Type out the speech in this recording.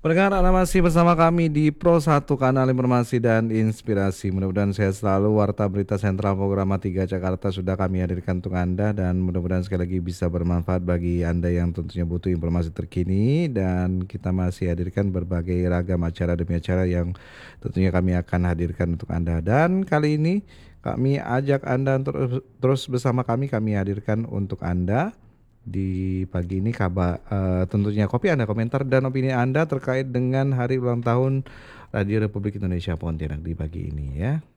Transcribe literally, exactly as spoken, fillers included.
Pendengar, Anda masih bersama kami di Pro satu Kanal Informasi dan Inspirasi. Mudah-mudahan sehat selalu. Warta Berita Sentral Program tiga Jakarta sudah kami hadirkan untuk Anda, dan mudah-mudahan sekali lagi bisa bermanfaat bagi Anda yang tentunya butuh informasi terkini. Dan kita masih hadirkan berbagai ragam acara demi acara yang tentunya kami akan hadirkan untuk Anda. Dan kali ini kami ajak Anda untuk terus bersama kami, kami hadirkan untuk Anda di pagi ini kabar eh, tentunya kopi Anda, komentar dan opini Anda terkait dengan hari ulang tahun Radio Republik Indonesia Pontianak di pagi ini ya.